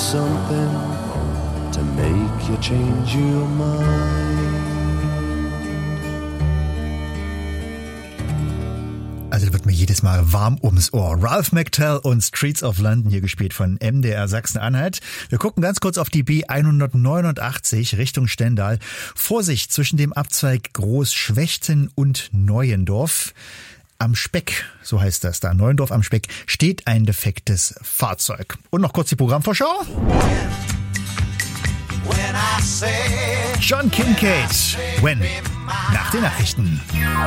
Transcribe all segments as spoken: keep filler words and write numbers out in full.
something to make you change your mind. Also da wird mir jedes Mal warm ums Ohr. Ralph McTell und Streets of London, hier gespielt von M D R Sachsen-Anhalt. Wir gucken ganz kurz auf die B hundertneunundachtzig Richtung Stendal. Vorsicht zwischen dem Abzweig Großschwechten und Neuendorf. Am Speck, so heißt das da, Neuendorf am Speck, steht ein defektes Fahrzeug. Und noch kurz die Programmvorschau. John Kincaid, When, nach den Nachrichten.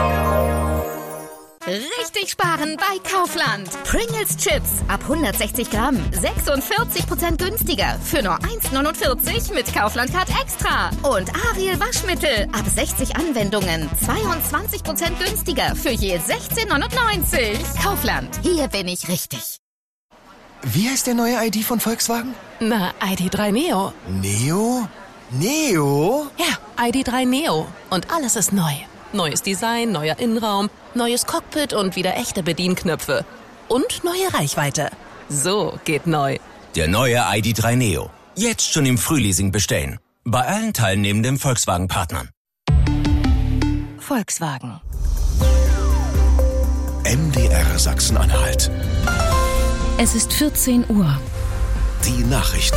Richtig sparen bei Kaufland. Pringles Chips ab hundertsechzig Gramm, sechsundvierzig Prozent günstiger für nur eins neunundvierzig mit Kaufland Card Extra. Und Ariel Waschmittel ab sechzig Anwendungen, zweiundzwanzig Prozent günstiger für je sechzehn neunundneunzig. Kaufland, hier bin ich richtig. Wie heißt der neue I D von Volkswagen? Na, I D drei Neo. Neo? Neo? Ja, I D drei Neo. Und alles ist neu. Neues Design, neuer Innenraum, neues Cockpit und wieder echte Bedienknöpfe. Und neue Reichweite. So geht neu. Der neue I D drei Neo. Jetzt schon im Frühleasing bestellen. Bei allen teilnehmenden Volkswagen-Partnern. Volkswagen. M D R Sachsen-Anhalt. Es ist vierzehn Uhr. Die Nachrichten.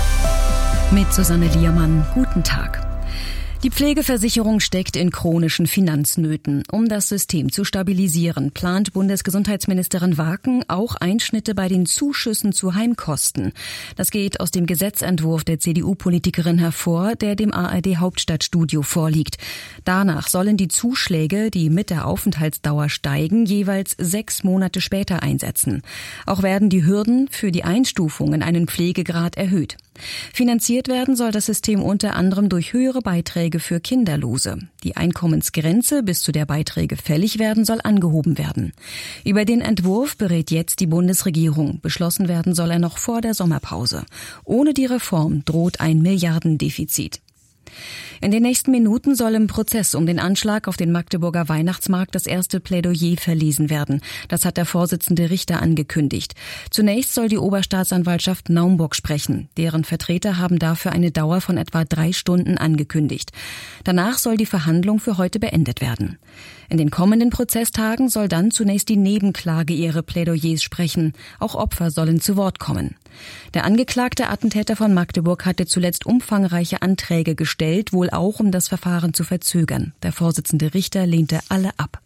Mit Susanne Liermann. Guten Tag. Die Pflegeversicherung steckt in chronischen Finanznöten. Um das System zu stabilisieren, plant Bundesgesundheitsministerin Waken auch Einschnitte bei den Zuschüssen zu Heimkosten. Das geht aus dem Gesetzentwurf der C D U-Politikerin hervor, der dem A R D-Hauptstadtstudio vorliegt. Danach sollen die Zuschläge, die mit der Aufenthaltsdauer steigen, jeweils sechs Monate später einsetzen. Auch werden die Hürden für die Einstufung in einen Pflegegrad erhöht. Finanziert werden soll das System unter anderem durch höhere Beiträge für Kinderlose. Die Einkommensgrenze, bis zu der Beiträge fällig werden, soll angehoben werden. Über den Entwurf berät jetzt die Bundesregierung. Beschlossen werden soll er noch vor der Sommerpause. Ohne die Reform droht ein Milliardendefizit. In den nächsten Minuten soll im Prozess um den Anschlag auf den Magdeburger Weihnachtsmarkt das erste Plädoyer verlesen werden. Das hat der Vorsitzende Richter angekündigt. Zunächst soll die Oberstaatsanwaltschaft Naumburg sprechen. Deren Vertreter haben dafür eine Dauer von etwa drei Stunden angekündigt. Danach soll die Verhandlung für heute beendet werden. In den kommenden Prozesstagen soll dann zunächst die Nebenklage ihre Plädoyers sprechen. Auch Opfer sollen zu Wort kommen. Der angeklagte Attentäter von Magdeburg hatte zuletzt umfangreiche Anträge gestellt, wohl auch um das Verfahren zu verzögern. Der Vorsitzende Richter lehnte alle ab.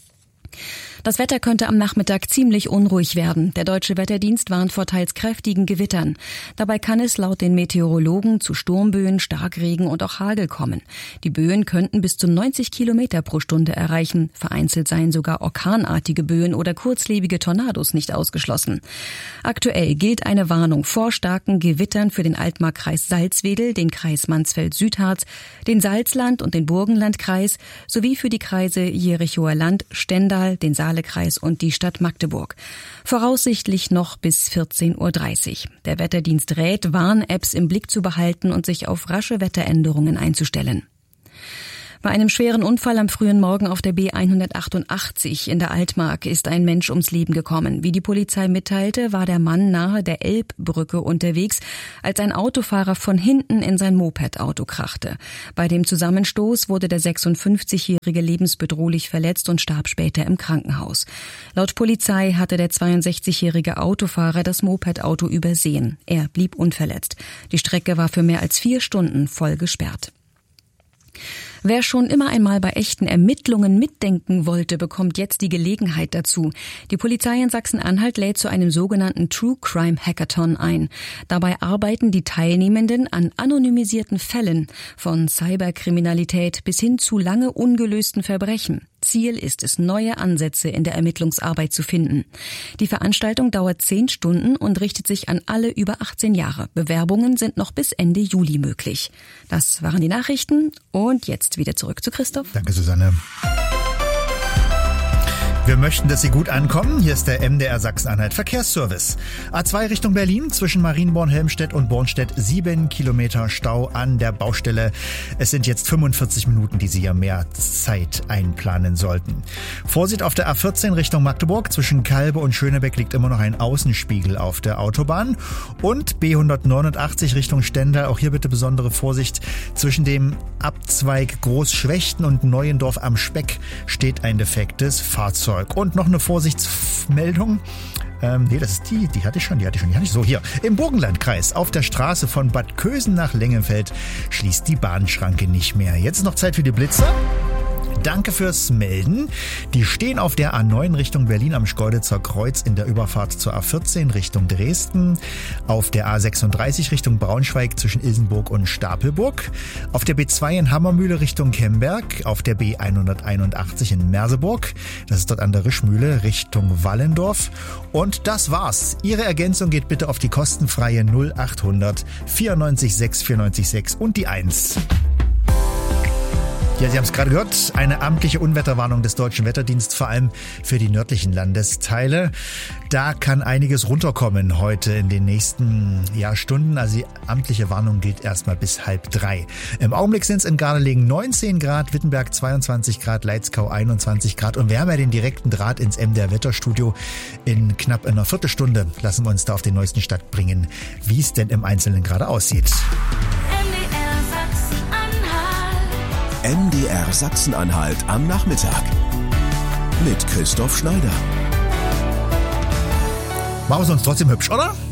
Das Wetter könnte am Nachmittag ziemlich unruhig werden. Der Deutsche Wetterdienst warnt vor teils kräftigen Gewittern. Dabei kann es laut den Meteorologen zu Sturmböen, Starkregen und auch Hagel kommen. Die Böen könnten bis zu neunzig Kilometer pro Stunde erreichen. Vereinzelt seien sogar orkanartige Böen oder kurzlebige Tornados nicht ausgeschlossen. Aktuell gilt eine Warnung vor starken Gewittern für den Altmarkkreis Salzwedel, den Kreis Mansfeld-Südharz, den Salzland- und den Burgenlandkreis sowie für die Kreise Jerichower Land, Stendal, den Kreis und die Stadt Magdeburg. Voraussichtlich noch bis vierzehn Uhr dreißig. Der Wetterdienst rät, Warn-Apps im Blick zu behalten und sich auf rasche Wetteränderungen einzustellen. Bei einem schweren Unfall am frühen Morgen auf der B hundertachtundachtzig in der Altmark ist ein Mensch ums Leben gekommen. Wie die Polizei mitteilte, war der Mann nahe der Elbbrücke unterwegs, als ein Autofahrer von hinten in sein Moped-Auto krachte. Bei dem Zusammenstoß wurde der sechsundfünfzigjährige lebensbedrohlich verletzt und starb später im Krankenhaus. Laut Polizei hatte der zweiundsechzigjährige Autofahrer das Moped-Auto übersehen. Er blieb unverletzt. Die Strecke war für mehr als vier Stunden voll gesperrt. Wer schon immer einmal bei echten Ermittlungen mitdenken wollte, bekommt jetzt die Gelegenheit dazu. Die Polizei in Sachsen-Anhalt lädt zu einem sogenannten True Crime Hackathon ein. Dabei arbeiten die Teilnehmenden an anonymisierten Fällen, von Cyberkriminalität bis hin zu lange ungelösten Verbrechen. Ziel ist es, neue Ansätze in der Ermittlungsarbeit zu finden. Die Veranstaltung dauert zehn Stunden und richtet sich an alle über achtzehn Jahre. Bewerbungen sind noch bis Ende Juli möglich. Das waren die Nachrichten und jetzt wieder zurück zu Christoph. Danke, Susanne. Wir möchten, dass Sie gut ankommen. Hier ist der M D R Sachsen-Anhalt Verkehrsservice. A zwei Richtung Berlin zwischen Marienborn, Helmstedt und Bornstedt. Sieben Kilometer Stau an der Baustelle. Es sind jetzt fünfundvierzig Minuten, die Sie ja mehr Zeit einplanen sollten. Vorsicht auf der A vierzehn Richtung Magdeburg. Zwischen Kalbe und Schönebeck liegt immer noch ein Außenspiegel auf der Autobahn. Und B hundertneunundachtzig Richtung Stendal. Auch hier bitte besondere Vorsicht. Zwischen dem Abzweig Großschwechten und Neuendorf am Speck steht ein defektes Fahrzeug. Und noch eine Vorsichtsmeldung. Ähm, nee, das ist die, die hatte ich schon, die hatte ich schon, die hatte ich so hier. Im Burgenlandkreis auf der Straße von Bad Kösen nach Lengenfeld schließt die Bahnschranke nicht mehr. Jetzt ist noch Zeit für die Blitzer. Danke fürs Melden. Die stehen auf der A neun Richtung Berlin am Schkeuditzer Kreuz in der Überfahrt zur A vierzehn Richtung Dresden, auf der A sechsunddreißig Richtung Braunschweig zwischen Ilsenburg und Stapelburg, auf der B zwei in Hammermühle Richtung Kemberg, auf der B hunderteinundachtzig in Merseburg, das ist dort an der Rischmühle Richtung Wallendorf. Und das war's. Ihre Ergänzung geht bitte auf die kostenfreie null achthundert vierundneunzig sechs vierundneunzig sechs und die eins. Ja, Sie haben es gerade gehört, eine amtliche Unwetterwarnung des Deutschen Wetterdienstes, vor allem für die nördlichen Landesteile. Da kann einiges runterkommen heute in den nächsten ja, Stunden. Also die amtliche Warnung gilt erstmal bis halb drei. Im Augenblick sind es in Gardelegen neunzehn Grad, Wittenberg zweiundzwanzig Grad, Leitzkau einundzwanzig Grad. Und wir haben ja den direkten Draht ins M D R Wetterstudio. In knapp einer Viertelstunde lassen wir uns da auf den neuesten Stand bringen, wie es denn im Einzelnen gerade aussieht. M D R Sachsen-Anhalt am Nachmittag mit Christoph Schneider. Machen wir es uns trotzdem hübsch, oder?